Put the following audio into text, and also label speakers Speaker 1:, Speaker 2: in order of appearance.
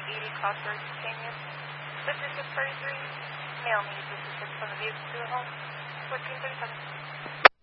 Speaker 1: 80 Crossroads, Canyon. This is 633. Mail needs assistance from the vehicle to the home. 1437.